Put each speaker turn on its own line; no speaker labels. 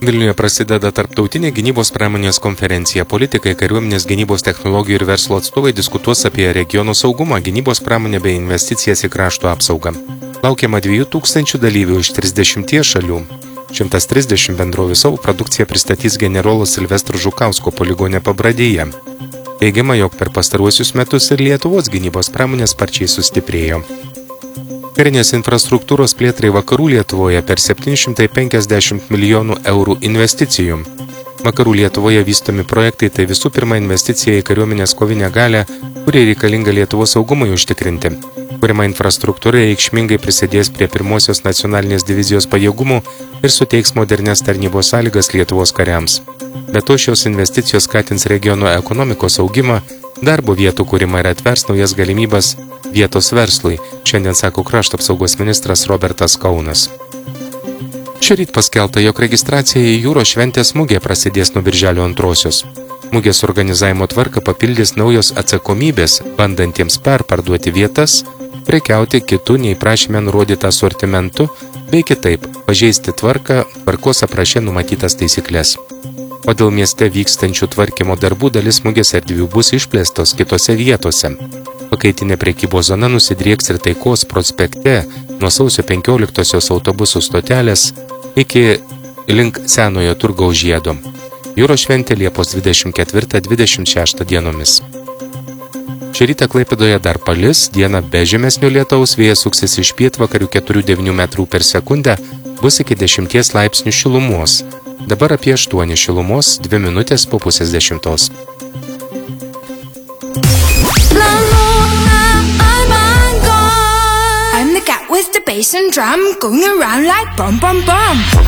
Vilniuje prasideda tarptautinė gynybos pramonės konferencija. Politikai, kariuomenės gynybos technologijų ir verslo atstovai diskutuos apie regionų saugumą, gynybos pramonę bei investicijas į krašto apsaugą. Laukiama 2000 dalyvių iš 30 šalių. 130 bendrovių savo produkciją pristatys generolo Silvestro Žukausko poligone Pabradėje. Teigiama, jog per pastaruosius metus ir Lietuvos gynybos pramonė sparčiai sustiprėjo. Karinės infrastruktūros plėtrai vakarų Lietuvoje per 750 milijonų eurų investicijų. Vakarų Lietuvoje vystomi projektai tai visų pirma investicija į kariuomenės kovinę galią, kuri reikalinga Lietuvos saugumui užtikrinti. Kuriama infrastruktūra reikšmingai prisidės prie pirmosios nacionalinės divizijos pajėgumų ir suteiks modernės tarnybos sąlygas Lietuvos kariams. Be to, šios investicijos skatins regiono ekonomikos augimą, darbo vietų kūrimą ir atvers naujas galimybes vietos verslui, šiandien sako krašto apsaugos ministras Robertas Kaunas. Šįryt paskelbta, jog registracija į jūros šventės mugę prasidės nuo birželio 2. Mugės organizavimo tvarką papildys naujos atsakomybės, bandantiems perparduoti vietas, prekiauti kitų nei prašyme nurodytą asortimentu, bei kitaip pažeisti tvarkos apraše numatytas taisyklės. O dėl mieste vykstančių tvarkymo darbų dalis mugės erdvių bus išplėstos kitose vietose. Pakaitinė prekybos zona nusidrieks ir Taikos prospekte nuo sausio 15-osios autobusų stotelės iki link Senojo turgaus žiedo. Jūros šventė Liepos 24-26 dienomis. Šį rytą Klaipėdoje dar palis, dieną be žemesnio lietaus, vėjas suksis iš pietvakarių 4-9 metrų per sekundę, bus iki 10 laipsnių šilumos. Dabar apie 8 šilumos, 2 minutės po 9:30.
I'm the cat with the bass and drum, going around like bum bum bum.